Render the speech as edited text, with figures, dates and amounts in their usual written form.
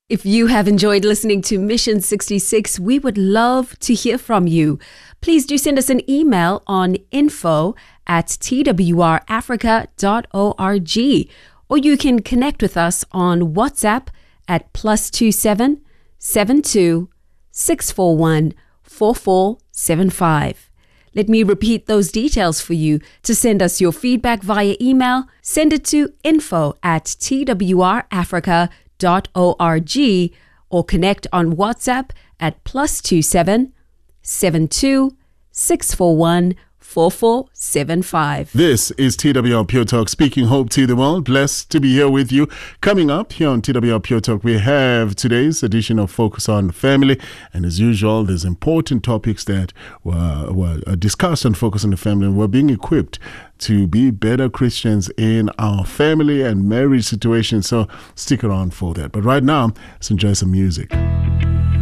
If you have enjoyed listening to Mission 66, we would love to hear from you. Please do send us an email on info@twrafrica.org, or you can connect with us on WhatsApp at +27 72 641 4475. Let me repeat those details for you. To send us your feedback via email, send it to info@twrafrica.org or connect on WhatsApp at +27 72 641 4475. This is TWR Pure Talk, speaking hope to the world. Blessed to be here with you. Coming up here on TWR Pure Talk, we have today's edition of Focus on Family. And as usual, there's important topics that were discussed on Focus on the Family. And we're being equipped to be better Christians in our family and marriage situations. So stick around for that. But right now, let's enjoy some music.